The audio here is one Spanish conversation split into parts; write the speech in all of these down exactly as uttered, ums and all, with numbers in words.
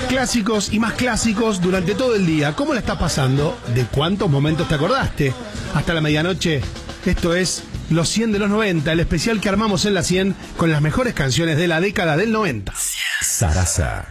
Clásicos y más clásicos durante todo el día. ¿Cómo la estás pasando? ¿De cuántos momentos te acordaste? Hasta la medianoche. Esto es Los cien de los noventa, el especial que armamos en la cien con las mejores canciones de la década del noventa. Sarasa.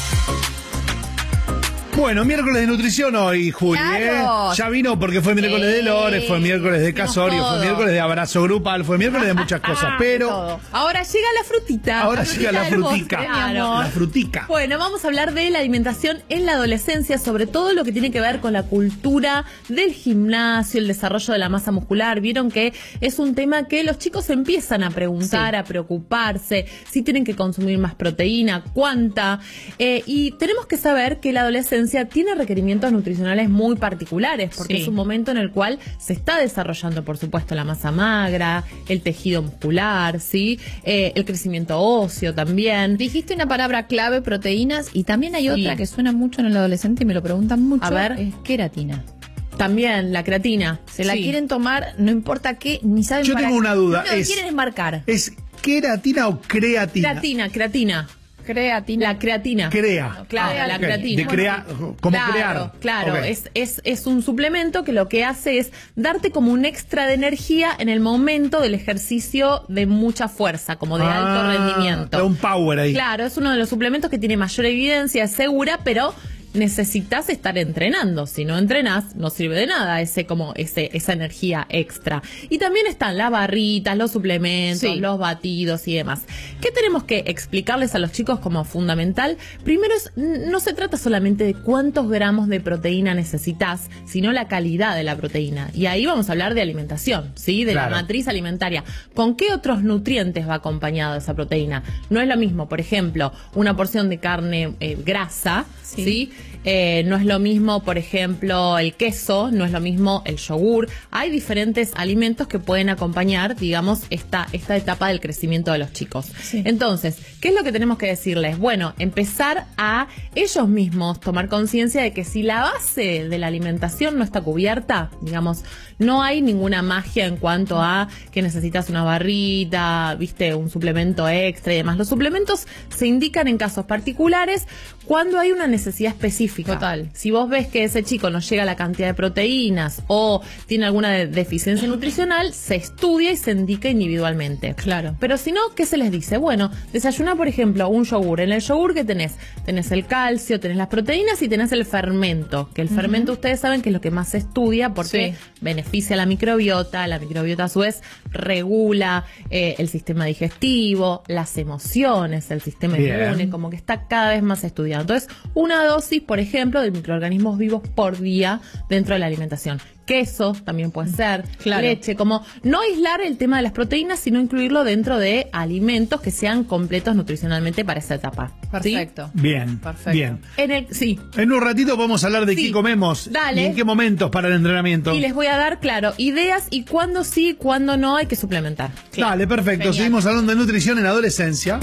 Bueno, miércoles de nutrición hoy, Juli. Claro. ¿eh? Ya vino porque fue miércoles Sí. de Lores, fue miércoles de Casorio, fue miércoles de abrazo grupal, fue miércoles de muchas cosas, pero Todo. Ahora llega la frutita. ahora la llega la del frutica. postre, mi amor. La frutica. Bueno, vamos a hablar de la alimentación en la adolescencia, sobre todo lo que tiene que ver con la cultura del gimnasio, el desarrollo de la masa muscular. Vieron que es un tema que los chicos empiezan a preguntar, sí. a preocuparse, si tienen que consumir más proteína, cuánta. Eh, y tenemos que saber que la adolescencia tiene requerimientos nutricionales muy particulares, porque sí. es un momento en el cual se está desarrollando, por supuesto, la masa magra, el tejido muscular, ¿sí? Eh, el crecimiento óseo también. Dijiste una palabra clave, proteínas, y también hay Sí. otra que suena mucho en el adolescente y me lo preguntan mucho. A ver. Es queratina. También la creatina. Se la Sí. quieren tomar, no importa qué, ni saben Yo para tengo qué. una duda. Lo que Es- quieren es marcar. ¿Es queratina o creatina? Creatina, creatina. Creatina. La creatina. Crea. Claro, Ah, la ok. creatina. De crea, como claro, crear. Claro, Ok. es, es, es un suplemento que lo que hace es darte como un extra de energía en el momento del ejercicio de mucha fuerza, como de Ah, alto rendimiento. da un power ahí. Claro, es uno de los suplementos que tiene mayor evidencia, es segura, pero necesitas estar entrenando. Si no entrenás, no sirve de nada ese como ese esa energía extra. Y también están las barritas, los suplementos, Sí. los batidos y demás. ¿Qué tenemos que explicarles a los chicos como fundamental? Primero, es, no se trata solamente de cuántos gramos de proteína necesitas, sino la calidad de la proteína. Y ahí vamos a hablar de alimentación, ¿sí? De Claro. la matriz alimentaria. ¿Con qué otros nutrientes va acompañado esa proteína? No es lo mismo, por ejemplo, una porción de carne eh, grasa, ¿sí? ¿sí? Eh, no es lo mismo, por ejemplo, el queso, no es lo mismo el yogur. Hay diferentes alimentos que pueden acompañar, digamos, esta, esta etapa del crecimiento de los chicos. Sí. Entonces, ¿qué es lo que tenemos que decirles? Bueno, empezar a ellos mismos tomar conciencia de que si la base de la alimentación no está cubierta, digamos, no hay ninguna magia en cuanto a que necesitas una barrita, viste, un suplemento extra y demás. Los suplementos se indican en casos particulares cuando hay una necesidad específica. Total. Si vos ves que ese chico no llega a la cantidad de proteínas o tiene alguna de- deficiencia nutricional, se estudia y se indica individualmente. Claro. Pero si no, ¿qué se les dice? Bueno, desayuna, por ejemplo, un yogur. En el yogur, ¿qué tenés? Tenés el calcio, tenés las proteínas y tenés el fermento. Que el uh-huh. fermento, ustedes saben que es lo que más se estudia porque Sí. beneficia a la microbiota. La microbiota, a su vez, regula eh, el sistema digestivo, las emociones, el sistema Bien. inmune, como que está cada vez más estudiado. Entonces, una dosis, por ejemplo, de microorganismos vivos por día dentro de la alimentación. Queso también puede ser, Claro. leche, como no aislar el tema de las proteínas, sino incluirlo dentro de alimentos que sean completos nutricionalmente para esa etapa. ¿sí? Perfecto. Bien, Perfecto. bien. En el, sí. En un ratito vamos a hablar de Sí. qué comemos Dale. y en qué momentos para el entrenamiento. Y les voy a dar, claro, ideas y cuándo sí, cuándo no hay que suplementar. Dale, perfecto. Genial. Seguimos hablando de nutrición en la adolescencia.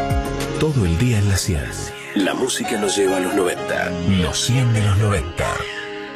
Todo el día en la cien. La música nos lleva a los noventa. Los cien de los noventa.